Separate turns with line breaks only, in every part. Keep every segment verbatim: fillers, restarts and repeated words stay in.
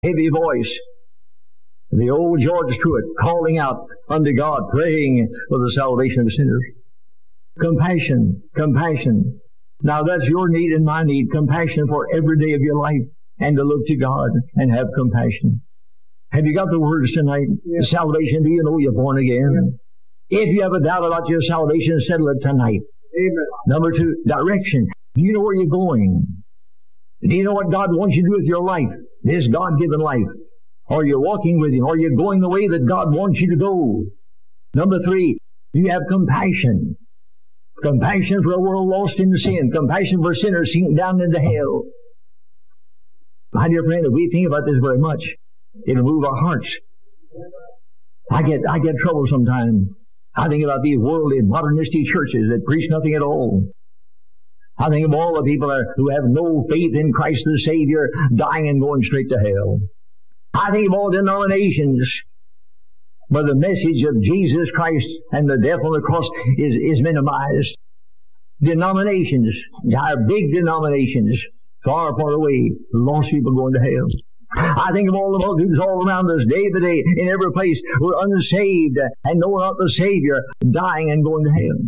heavy voice. The old George Truett calling out unto God, praying for the salvation of sinners. Compassion, compassion. Now that's your need and my need. Compassion for every day of your life, and to look to God and have compassion. Have you got the words tonight? Yeah. Salvation, do you know you're born again? Yeah. If you have a doubt about your salvation, settle it tonight. Amen. Number two, direction. Do you know where you're going? Do you know what God wants you to do with your life? This God-given life. Or you're walking with Him, or you're going the way that God wants you to go. Number three, do you have compassion? Compassion for a world lost in sin. Compassion for sinners sinking down into hell. My dear friend, if we think about this very much, it'll move our hearts. I get I get trouble sometimes. I think about these worldly, modernistic churches that preach nothing at all. I think of all the people who have no faith in Christ the Savior, dying and going straight to hell. I think of all denominations where the message of Jesus Christ and the death on the cross is, is minimized. Denominations, our big denominations, far, far away, lost people going to hell. I think of all the multitudes all around us, day to day, in every place, who are unsaved and know not the Savior, dying and going to hell.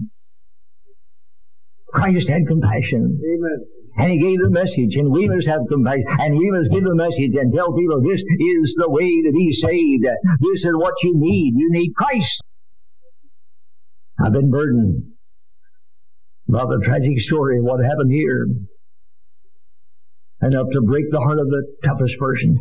Christ had compassion. Amen. And He gave the message, and we must have compassion, and we must give the message and tell people this is the way to be saved. This is what you need. You need Christ. I've been burdened about the tragic story of what happened here, enough to break the heart of the toughest person.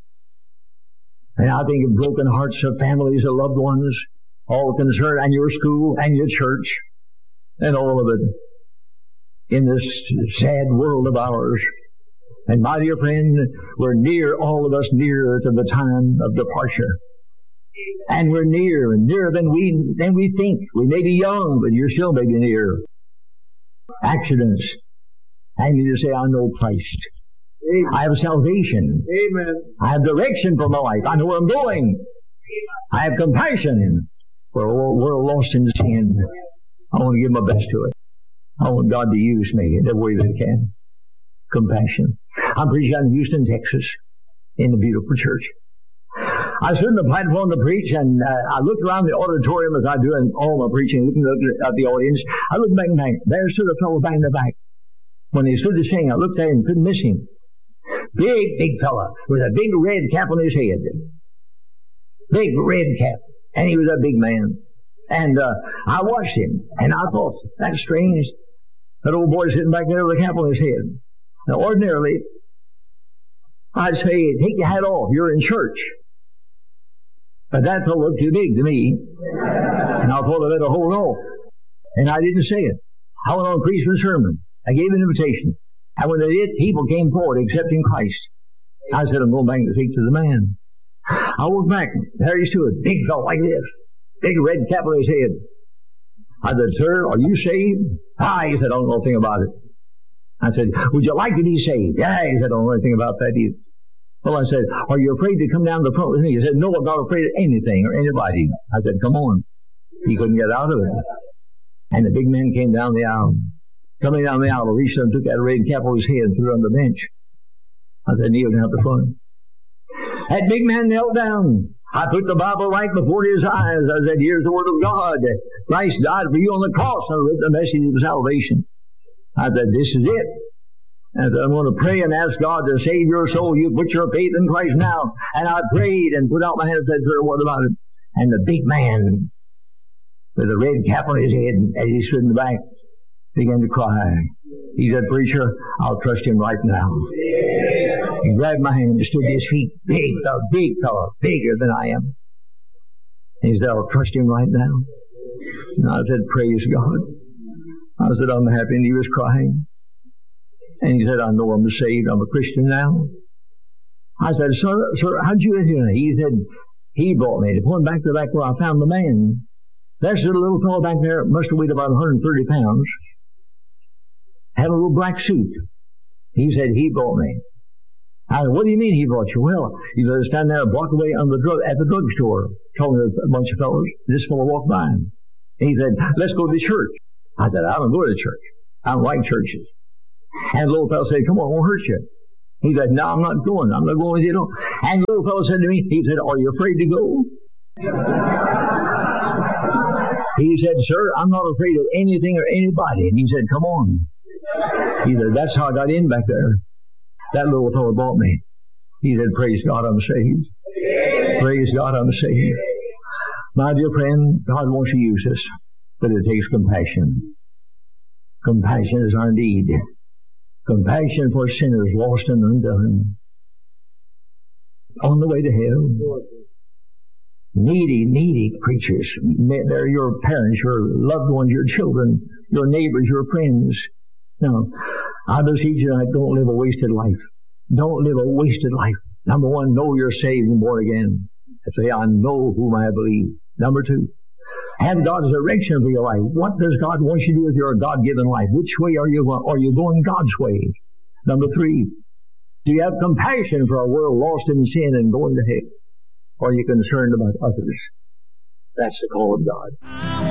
And I think of broken hearts of families, of loved ones, all concerned, and your school, and your church, and all of it, in this sad world of ours. And my dear friend, we're near, all of us near to the time of departure. And we're near, nearer than we, than we think. We may be young, but you're still maybe near. Accidents. And you just say, I know Christ. Amen. I have salvation. Amen. I have direction for my life. I know where I'm going. I have compassion for a world lost in sin. I want to give my best to it. I want God to use me in every way that He can. Compassion. I'm preaching out in Houston, Texas, in a beautiful church. I stood on the platform to preach, and uh, I looked around the auditorium as I do in all my preaching, looking at the audience. I looked back and back. There stood a fellow back in the back. When he stood to sing, I looked at him and couldn't miss him. Big, big fella with a big red cap on his head. Big red cap. And he was a big man. And uh, I watched him, and I thought, that's strange. That old boy sitting back there with a cap on his head. Now, ordinarily, I'd say, take your hat off. You're in church. But that fellow looked too big to me. And I thought I better hold on. And I didn't say it. I went on preaching a sermon. I gave an invitation. And when they did, people came forward accepting Christ. I said, I'm going back to speak to the man. I looked back. There he stood. Big fellow like this. Big red cap on his head. I said, sir, are you saved? Ah, he said, I don't know anything about it. I said, would you like to be saved? Yeah, he said, I don't know anything about that either. Well, I said, are you afraid to come down to the front with me? He said, no, I'm not afraid of anything or anybody. I said, come on. He couldn't get out of it. And the big man came down the aisle. Coming down the aisle, reached and took that red cap on his head and threw it on the bench. I said, kneel down at the front. That big man knelt down. I put the Bible right before his eyes. I said, here's the Word of God. Christ died for you on the cross. I wrote the message of salvation. I said, this is it. And I'm going to pray and ask God to save your soul. You put your faith in Christ now. And I prayed and put out my hand and said, sir, what about it? And the big man with the red cap on his head, as he stood in the back, began to cry. He said, preacher, I'll trust Him right now. He grabbed my hand and stood to his feet. Big fellow, big fellow, bigger than I am. And he said, I'll trust Him right now. And I said, praise God. I said, I'm happy. And he was crying. And he said, I know I'm saved. I'm a Christian now. I said, sir, sir, how'd you get here? He said, he brought me. Going back to the back where I found the man. There's a little fellow back there, must have weighed about one hundred thirty pounds. Had a little black suit. He said, he brought me. I said, what do you mean he brought you? Well, he was standing there a block away on the drug, at the drugstore, talking to a bunch of fellows. This fellow walked by him. He said, let's go to church. I said, I don't go to church. I don't like churches. And the little fellow said, come on, it won't hurt you. He said, no, I'm not going. I'm not going with you. No. And the little fellow said to me, he said, are you afraid to go? He said, sir, I'm not afraid of anything or anybody. And he said, come on. He said, that's how I got in back there. That little fellow brought me. He said, praise God, I'm saved. Praise God, I'm saved. My dear friend, God wants to use us, but it takes compassion. Compassion is our need. Compassion for sinners lost and undone. On the way to hell. Needy, needy creatures. They're your parents, your loved ones, your children, your neighbors, your friends. Now, I beseech you tonight, don't live a wasted life. Don't live a wasted life. Number one, know you're saved and born again. Say, I know whom I believe. Number two, have God's direction for your life. What does God want you to do with your God-given life? Which way are you going? Are you going God's way? Number three, do you have compassion for a world lost in sin and going to hell? Or are you concerned about others? That's the call of God.